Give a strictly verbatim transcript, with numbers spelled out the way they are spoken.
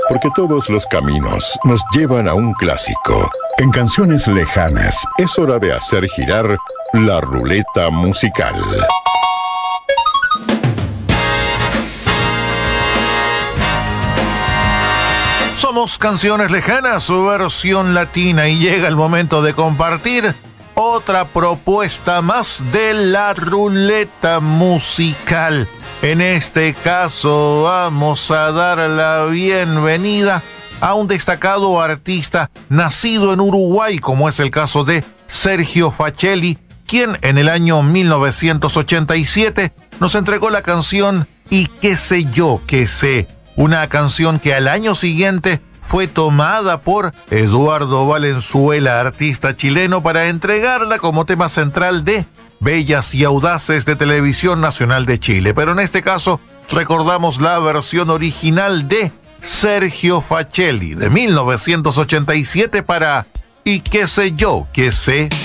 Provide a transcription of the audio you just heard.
porque todos los caminos nos llevan a un clásico. En Canciones Lejanas es hora de hacer girar la ruleta musical. Somos Canciones Lejanas, su versión latina, y llega el momento de compartir otra propuesta más de la ruleta musical. En este caso vamos a dar la bienvenida a un destacado artista nacido en Uruguay, como es el caso de Sergio Facelli, quien en el año mil novecientos ochenta y siete nos entregó la canción Y qué sé yo, qué sé, una canción que al año siguiente fue tomada por Eduardo Valenzuela, artista chileno, para entregarla como tema central de Bellas y Audaces de Televisión Nacional de Chile. Pero en este caso recordamos la versión original de Sergio Facelli de mil novecientos ochenta y siete para Y qué sé yo, qué sé.